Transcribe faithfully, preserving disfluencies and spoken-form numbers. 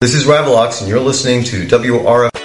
This is Ravalox, and you're listening to W R F.